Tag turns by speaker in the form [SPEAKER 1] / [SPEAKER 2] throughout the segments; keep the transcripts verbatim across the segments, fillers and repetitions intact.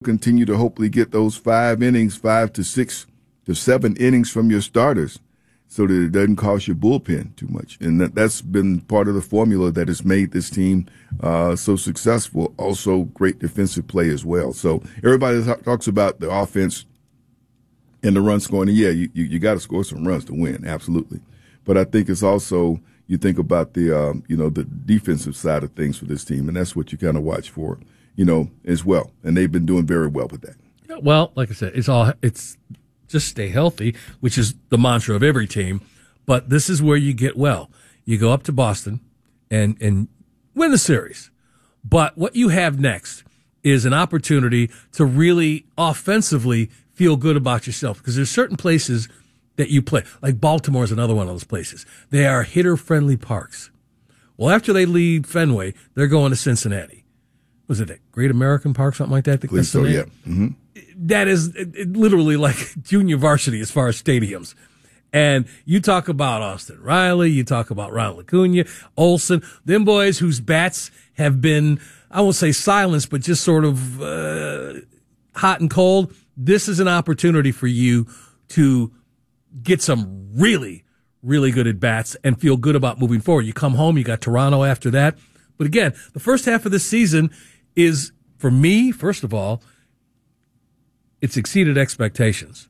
[SPEAKER 1] continue to hopefully get those five innings, five to six to seven innings from your starters so that it doesn't cost your bullpen too much. And that, that's been part of the formula that has made this team uh, so successful. Also, great defensive play as well. So everybody t- talks about the offense and the run scoring. And yeah, you, you, you got to score some runs to win, absolutely. But I think it's also, you think about the, um, you know, the defensive side of things for this team, and that's what you kind of watch for, you know, as well. And they've been doing very well with that.
[SPEAKER 2] Well, like I said, it's all, it's just stay healthy, which is the mantra of every team. But this is where you get well. You go up to Boston and, and win the series. But what you have next is an opportunity to really offensively feel good about yourself, because there's certain places that you play. Like Baltimore is another one of those places. They are hitter-friendly parks. Well, after they leave Fenway, they're going to Cincinnati. Was it at Great American Park, something like that?
[SPEAKER 1] I believe so, yeah. Mm-hmm.
[SPEAKER 2] That is it, it, literally like junior varsity as far as stadiums. And you talk about Austin Riley, you talk about Ronald Acuna, Olsen, them boys whose bats have been, I won't say silenced, but just sort of uh, hot and cold. This is an opportunity for you to get some really, really good at-bats and feel good about moving forward. You come home, you got Toronto after that. But again, the first half of this season is, for me, first of all, it's exceeded expectations.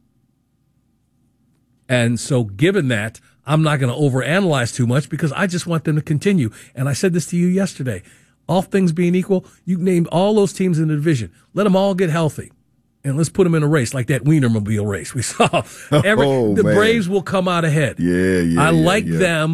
[SPEAKER 2] And so given that, I'm not going to overanalyze too much because I just want them to continue. And I said this to you yesterday. All things being equal, you named all those teams in the division. Let them all get healthy. And let's put them in a race like that Wienermobile race we saw. Every, oh, the man. Braves will come out ahead.
[SPEAKER 1] Yeah, yeah.
[SPEAKER 2] I like
[SPEAKER 1] yeah, yeah.
[SPEAKER 2] them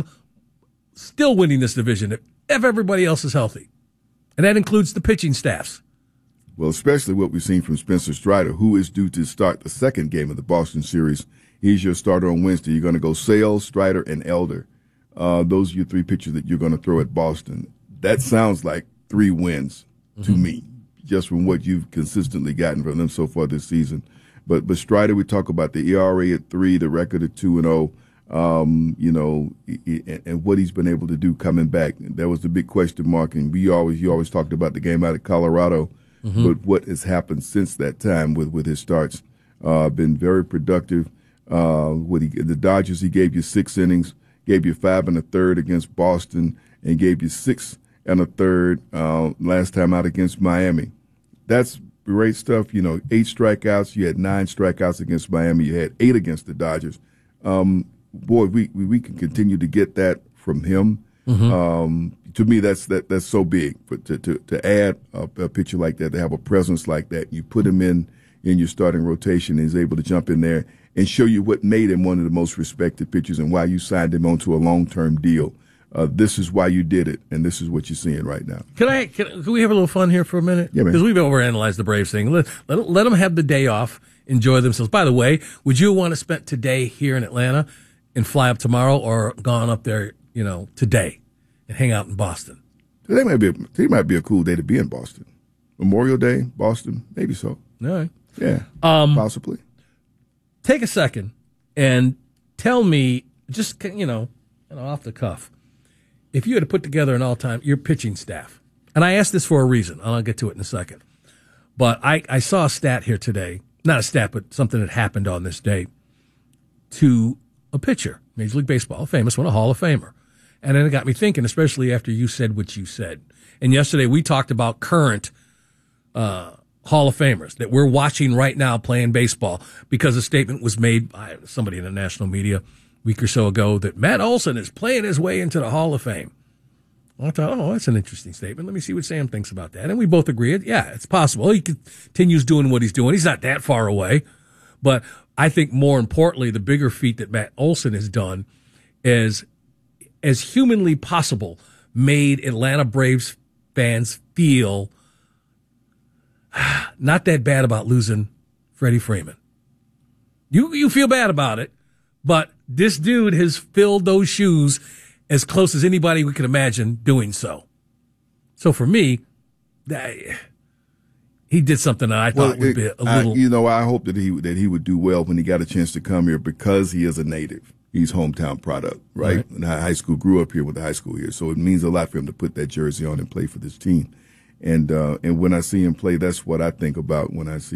[SPEAKER 2] still winning this division if, if everybody else is healthy. And that includes the pitching staffs.
[SPEAKER 1] Well, especially what we've seen from Spencer Strider, who is due to start the second game of the Boston series. He's your starter on Wednesday. You're going to go Sale, Strider, and Elder. Uh, those are your three pitchers that you're going to throw at Boston. That sounds like three wins to mm-hmm. me, just from what you've consistently gotten from them so far this season. But but Strider, we talk about the E R A at three, the record at two and oh, um, you know, and, and what he's been able to do coming back. That was the big question mark. And we always you always talked about the game out of Colorado, mm-hmm. but what has happened since that time with, with his starts, uh, been very productive. Uh, with he, the Dodgers, he gave you six innings, gave you five and a third against Boston, and gave you six and a third uh, last time out against Miami. That's great stuff. You know, eight strikeouts. You had nine strikeouts against Miami. You had eight against the Dodgers. Um, boy, we, we we can continue to get that from him. Mm-hmm. Um, to me, that's that that's so big. But to to, to add a, a pitcher like that, to have a presence like that, you put him in in your starting rotation, and he's able to jump in there and show you what made him one of the most respected pitchers and why you signed him onto a long-term deal. Uh, this is why you did it, and this is what you're seeing right now.
[SPEAKER 2] Can I? Can, can we have a little fun here for a minute?
[SPEAKER 1] Yeah, man.
[SPEAKER 2] Because we've overanalyzed the Braves thing. Let, let, let them have the day off, enjoy themselves. By the way, would you want to spend today here in Atlanta and fly up tomorrow, or gone up there, you know, today and hang out in Boston?
[SPEAKER 1] Today might be a, today might be a cool day to be in Boston. Memorial Day, Boston, maybe so.
[SPEAKER 2] All right.
[SPEAKER 1] Yeah,
[SPEAKER 2] um,
[SPEAKER 1] possibly.
[SPEAKER 2] Take a second and tell me, just, you know, you know, off the cuff, if you had to put together an all-time, your pitching staff, and I asked this for a reason, and I'll get to it in a second, but I, I saw a stat here today, not a stat, but something that happened on this day, to a pitcher, Major League Baseball, a famous one, a Hall of Famer. And then it got me thinking, especially after you said what you said. And yesterday we talked about current uh, Hall of Famers that we're watching right now playing baseball, because a statement was made by somebody in the national media a week or so ago that Matt Olson is playing his way into the Hall of Fame. I thought, oh, that's an interesting statement. Let me see what Sam thinks about that. And we both agreed, yeah, it's possible. He continues doing what he's doing. He's not that far away. But I think more importantly, the bigger feat that Matt Olson has done is, as humanly possible, made Atlanta Braves fans feel not that bad about losing Freddie Freeman. You you feel bad about it, but this dude has filled those shoes as close as anybody we could imagine doing so. So for me, that, he did something that I thought well, would be a little.
[SPEAKER 1] I, you know, I hope that he that he would do well when he got a chance to come here, because he is a native. He's hometown product, right? right. And high school, grew up here with the high school here, so it means a lot for him to put that jersey on and play for this team. And uh, and when I see him play, that's what I think about when I see